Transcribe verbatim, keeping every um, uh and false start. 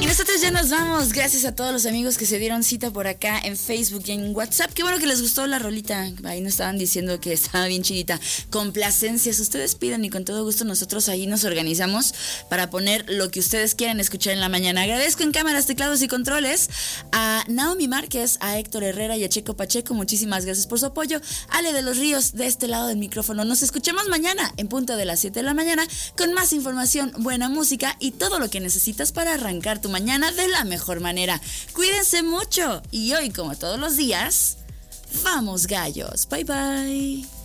nosotros ya nos vamos. Gracias a todos los amigos que se dieron cita por acá en Facebook y en WhatsApp. Qué bueno que les gustó la rolita. Ahí nos estaban diciendo que estaba bien chidita. Complacencias, ustedes pidan y con todo gusto nosotros ahí nos organizamos para poner lo que ustedes quieran escuchar en la mañana. Agradezco en cámaras, teclados y controles a Naomi Márquez, a Héctor Herrera y a Checo Pacheco. Muchísimas gracias por su apoyo. Ale de los Ríos, de este lado del micrófono. Nos escuchamos mañana en punto de las siete de la mañana con más información, buena música y todo lo que necesitas para arrancar tu mañana de la mejor manera. Cuídense mucho y hoy, como todos los días, vamos gallos. Bye bye.